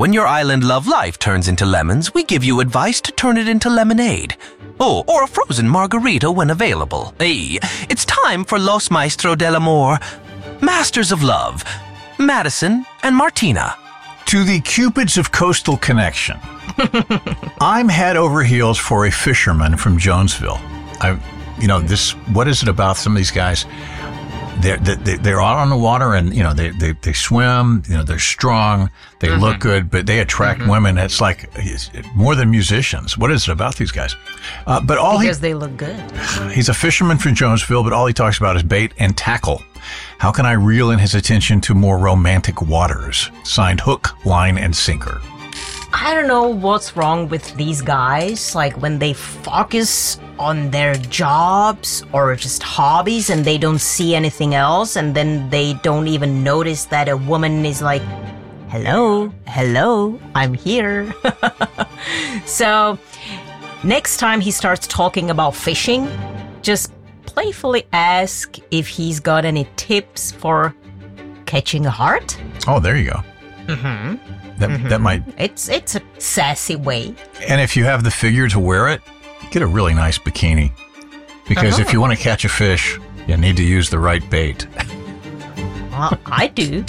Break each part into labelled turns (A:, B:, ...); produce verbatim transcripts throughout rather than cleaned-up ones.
A: When your island love life turns into lemons, we give you advice to turn it into lemonade. Oh, or a frozen margarita when available. Hey, it's time for Los Maestros del Amor, Masters of Love, Madison and Martina.
B: To the Cupids of Coastal Connection, I'm head over heels for a fisherman from Jonesville. I, you know, this. What is it about some of these guys? They're they, they're out on the water, and you know they they, they swim. You know they're strong. They mm-hmm. look good, but they attract mm-hmm. women. It's like it's more than musicians. What is it about these guys? Uh, but all
C: because
B: he,
C: they look good.
B: He's a fisherman from Jonesville, but all he talks about is bait and tackle. How can I reel in his attention to more romantic waters? Signed Hook, Line, and Sinker.
C: I don't know what's wrong with these guys. Like when they focus on their jobs or just hobbies and they don't see anything else, and then they don't even notice that a woman is like, hello, hello, I'm here. So next time he starts talking about fishing, just playfully ask if he's got any tips for catching a heart.
B: Oh, there you go.
C: Mm-hmm.
B: That
C: mm-hmm.
B: that might.
C: It's it's a sassy way.
B: And if you have the figure to wear it, get a really nice bikini. Because uh-huh. if you want to catch a fish, you need to use the right bait.
C: Well, I do.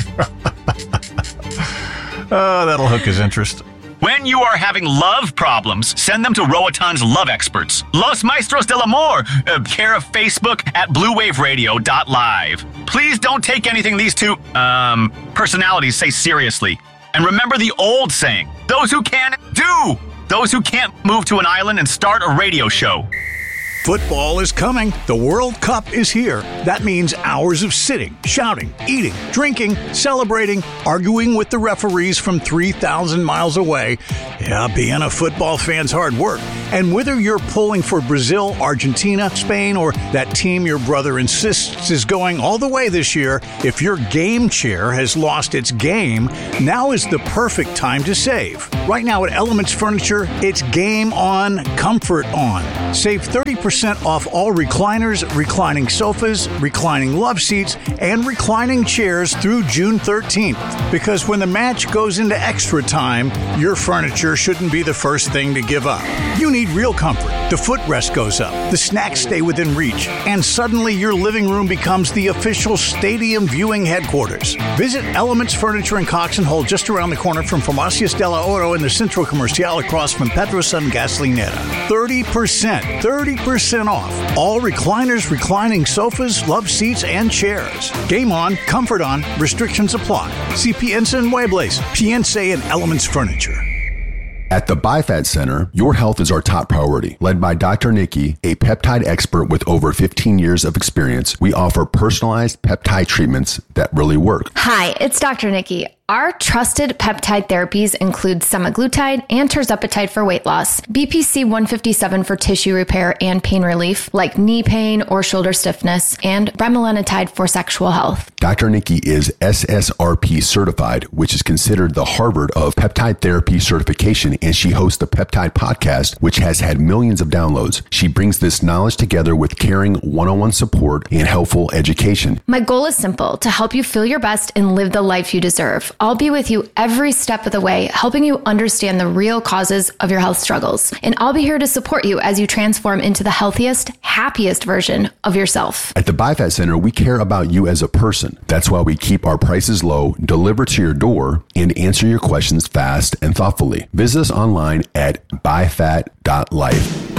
B: Oh, that'll hook his interest.
D: When you are having love problems, send them to Roaton's Love Experts. Los Maestros del Amor, uh, care of Facebook at blue wave radio dot live. Please don't take anything these two um, personalities say seriously. And remember the old saying, those who can, do. Those who can't move to an island and start a radio show.
E: Football is coming. The World Cup is here. That means hours of sitting, shouting, eating, drinking, celebrating, arguing with the referees from three thousand miles away. Yeah, being a football fan's hard work. And whether you're pulling for Brazil, Argentina, Spain, or that team your brother insists is going all the way this year, if your game chair has lost its game, now is the perfect time to save. Right now at Elements Furniture, it's game on, comfort on. Save thirty percent off all recliners, reclining sofas, reclining love seats, and reclining chairs through June thirteenth. Because when the match goes into extra time, your furniture shouldn't be the first thing to give up. You need real comfort. The footrest goes up, the snacks stay within reach, and suddenly your living room becomes the official stadium viewing headquarters. Visit Elements Furniture in Cox and Hull, just around the corner from Farmacias del Oro in the Centro Comercial across from Petrosun Gasolinera. thirty percent, thirty percent off. All recliners, reclining sofas, love seats, and chairs. Game on, comfort on, restrictions apply. See Piensa en Muebles, Piensa en Elements Furniture.
F: At the BiFAT Center, your health is our top priority. Led by Doctor Nikki, a peptide expert with over fifteen years of experience, we offer personalized peptide treatments that really work.
G: Hi, it's Doctor Nikki. Our trusted peptide therapies include semaglutide and tirzepatide for weight loss, B P C one fifty-seven for tissue repair and pain relief, like knee pain or shoulder stiffness, and bremelanotide for sexual health.
F: Doctor Nikki is S S R P certified, which is considered the Harvard of peptide therapy certification, and she hosts the Peptide Podcast, which has had millions of downloads. She brings this knowledge together with caring one-on-one support and helpful education.
G: My goal is simple, to help you feel your best and live the life you deserve. I'll be with you every step of the way, helping you understand the real causes of your health struggles. And I'll be here to support you as you transform into the healthiest, happiest version of yourself.
F: At the BiFAT Center, we care about you as a person. That's why we keep our prices low, deliver to your door, and answer your questions fast and thoughtfully. Visit us online at bifat dot life.